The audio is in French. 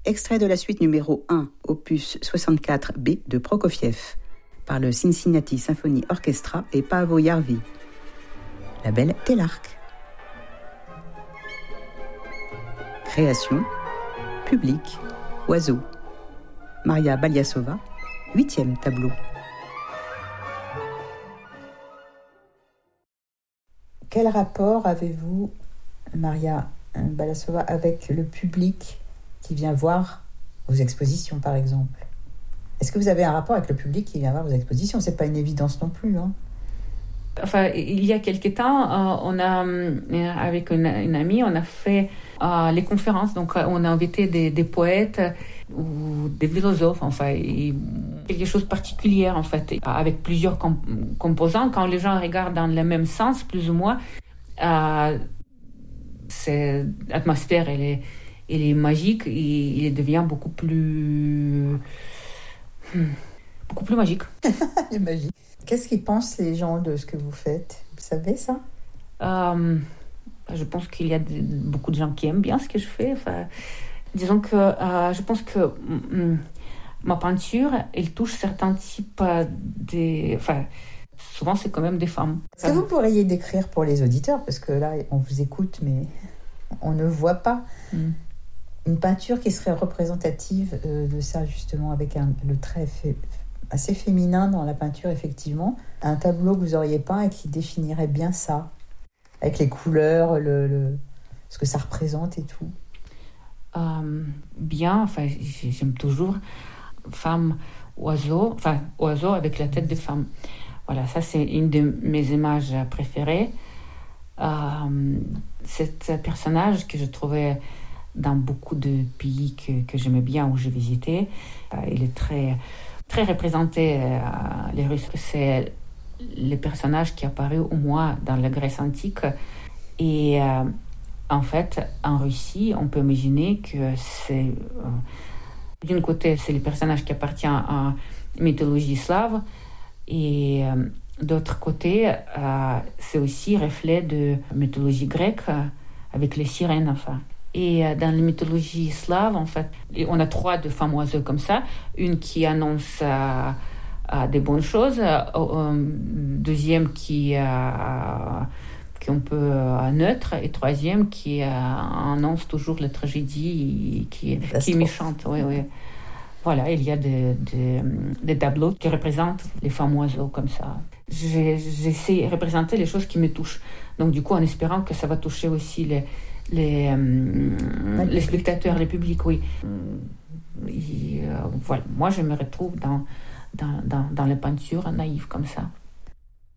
extrait de la suite numéro 1, opus 64B de Prokofiev, par le Cincinnati Symphony Orchestra et Paavo Järvi. La belle Télarque. Création, public, oiseau. Maria Baliasova, 8e tableau. Quel rapport avez-vous, Maria Baliasova, avec le public qui vient voir vos expositions, par exemple? Est-ce que vous avez un rapport avec le public qui vient voir vos expositions? C'est pas une évidence non plus, hein. Enfin, il y a quelque temps, on a, avec une amie, on a fait les conférences. Donc, on a invité des poètes ou des philosophes, enfin, quelque chose de particulier, en fait, avec plusieurs composants. Quand les gens regardent dans le même sens, plus ou moins, l'atmosphère, elle est magique et il devient beaucoup plus magique. Il est magique. Qu'est-ce qu'ils pensent les gens de ce que vous faites? Vous savez ça? Je pense qu'il y a beaucoup de gens qui aiment bien ce que je fais. Enfin, disons que je pense que ma peinture, elle touche certains types Enfin, souvent, c'est quand même des femmes. Est-ce que vous pourriez décrire pour les auditeurs, parce que là, on vous écoute, mais on ne voit pas, une peinture qui serait représentative de ça, justement, avec le trait assez féminin dans la peinture, effectivement. Un tableau que vous auriez peint et qui définirait bien ça, avec les couleurs, ce que ça représente et tout. Bien, enfin, j'aime toujours femme, oiseau avec la tête de femme. Voilà, ça c'est une de mes images préférées. Cet personnage que je trouvais dans beaucoup de pays que j'aimais bien, où j'ai visité, il est très très représenté. Les Russes, c'est le personnage qui est apparu au moins dans la Grèce antique. Et en fait, en Russie, on peut imaginer que c'est... d'un côté, c'est le personnage qui appartient à la mythologie slave, et d'autre côté, c'est aussi reflet de mythologie grecque avec les sirènes, enfin. Et dans la mythologie slave, en fait, on a 3 de femmes oiseaux comme ça. Une qui annonce des bonnes choses, deuxième qui on peut neutre, et troisième qui annonce toujours la tragédie, qui est méchante. Oui, oui. Voilà, il y a des tableaux qui représentent les femmes oiseaux comme ça. J'essaie de représenter les choses qui me touchent. Donc du coup, en espérant que ça va toucher aussi les spectateurs, les publics, oui. Voilà. Moi, je me retrouve dans les peintures naïves comme ça.